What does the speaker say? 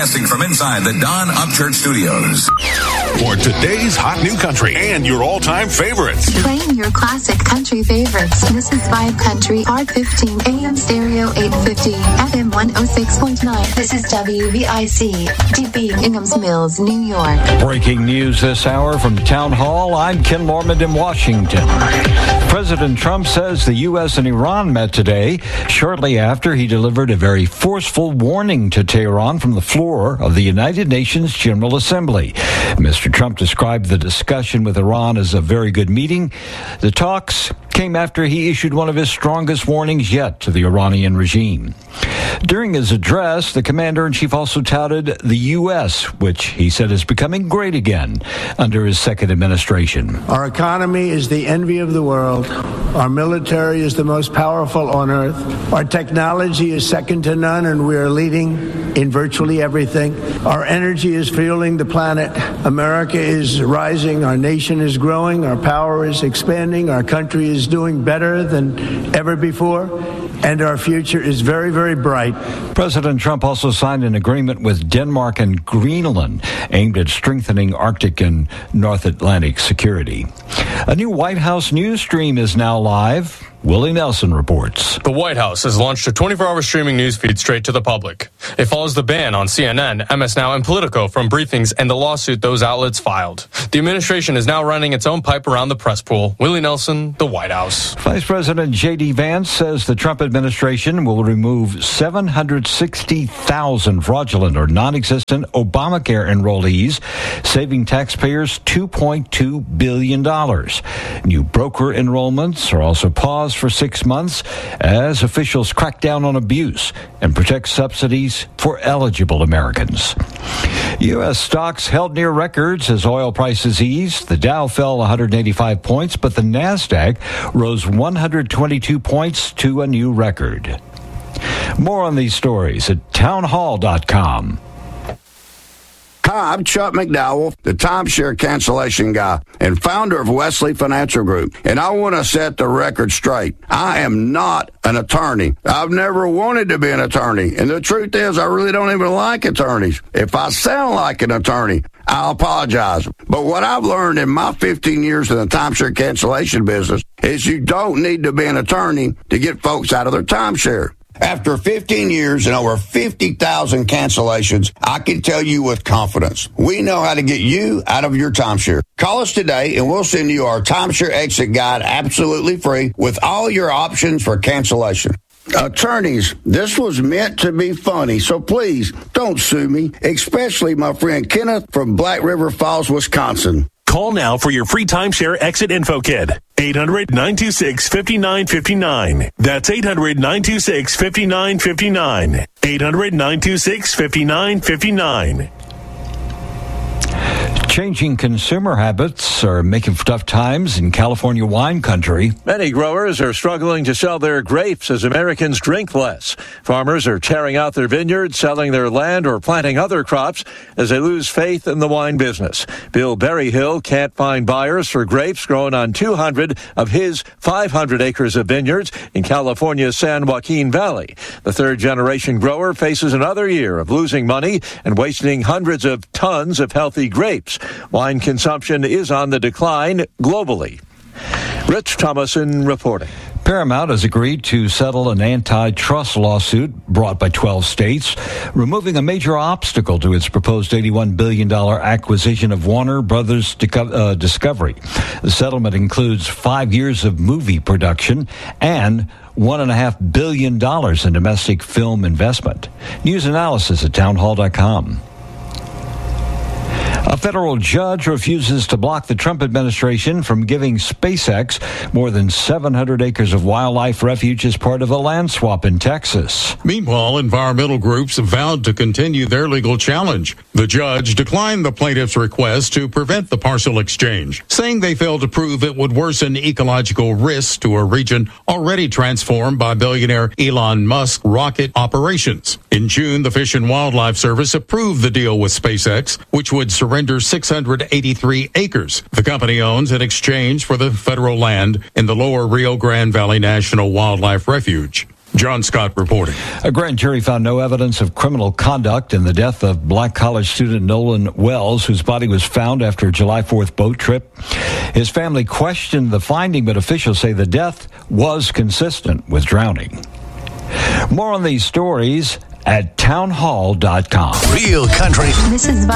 Broadcasting from inside the Don Upchurch Studios. For today's hot new country and your all-time favorites. Playing your classic country favorites. This is Vibe Country, R15, AM Stereo 850, FM 106.9. This is WVIC, DB, Inghams Mills, New York. Breaking news this hour from Town Hall. I'm Ken Lorman in Washington. President Trump says the U.S. and Iran met today, shortly after he delivered a very forceful warning to Tehran from the floor of the United Nations General Assembly. Mr. Trump described the discussion with Iran as a very good meeting. The talks came after he issued one of his strongest warnings yet to the Iranian regime. During his address, the commander-in-chief also touted the U.S., which he said is becoming great again under his second administration. Our economy is the envy of the world. Our military is the most powerful on earth. Our technology is second to none, and we are leading in virtually everything. Our energy is fueling the planet. America is rising. Our nation is growing. Our power is expanding. Our country is doing better than ever before. And our future is very, very bright. President Trump also signed an agreement with Denmark and Greenland aimed at strengthening Arctic and North Atlantic security. A new White House news stream is now live. Willie Nelson reports. The White House has launched a 24-hour streaming news feed straight to the public. It follows the ban on CNN, MS Now, and Politico from briefings and the lawsuit those outlets filed. The administration is now running its own pipe around the press pool. Willie Nelson, the White House. Vice President J.D. Vance says the Trump administration will remove 760,000 fraudulent or non-existent Obamacare enrollees, saving taxpayers $2.2 billion. New broker enrollments are also paused for 6 months as officials crack down on abuse and protect subsidies for eligible Americans. U.S. stocks held near records as oil prices eased. The Dow fell 185 points, but the NASDAQ rose 122 points to a new record. More on these stories at townhall.com. Hi, I'm Chuck McDowell, the timeshare cancellation guy and founder of Wesley Financial Group. And I want to set the record straight. I am not an attorney. I've never wanted to be an attorney. And the truth is, I really don't even like attorneys. If I sound like an attorney, I'll apologize. But what I've learned in my 15 years in the timeshare cancellation business is you don't need to be an attorney to get folks out of their timeshare. After 15 years and over 50,000 cancellations, I can tell you with confidence, we know how to get you out of your timeshare. Call us today and we'll send you our timeshare exit guide absolutely free with all your options for cancellation. Attorneys, this was meant to be funny, so please don't sue me, especially my friend Kenneth from Black River Falls, Wisconsin. Call now for your free timeshare exit info kit. 800-926-5959. That's 800-926-5959. 800-926-5959. Changing consumer habits are making for tough times in California wine country. Many growers are struggling to sell their grapes as Americans drink less. Farmers are tearing out their vineyards, selling their land, or planting other crops as they lose faith in the wine business. Bill Berryhill can't find buyers for grapes grown on 200 of his 500 acres of vineyards in California's San Joaquin Valley. The third-generation grower faces another year of losing money and wasting hundreds of tons of healthy grapes. Wine consumption is on the decline globally. Rich Thomason reporting. Paramount has agreed to settle an antitrust lawsuit brought by 12 states, removing a major obstacle to its proposed $81 billion acquisition of Warner Brothers Discovery. The settlement includes 5 years of movie production and $1.5 billion in domestic film investment. News analysis at townhall.com. A federal judge refuses to block the Trump administration from giving SpaceX more than 700 acres of wildlife refuge as part of a land swap in Texas. Meanwhile, environmental groups have vowed to continue their legal challenge. The judge declined the plaintiff's request to prevent the parcel exchange, saying they failed to prove it would worsen ecological risks to a region already transformed by billionaire Elon Musk's rocket operations. In June, the Fish and Wildlife Service approved the deal with SpaceX, which would surrender 683 acres the company owns in exchange for the federal land in the lower Rio Grande Valley National Wildlife Refuge. John Scott reporting. A grand jury found no evidence of criminal conduct in the death of Black college student Nolan Wells, whose body was found after a July 4th boat trip. His family questioned the finding, but officials say the death was consistent with drowning. More on these stories at townhall.com. Real country. This is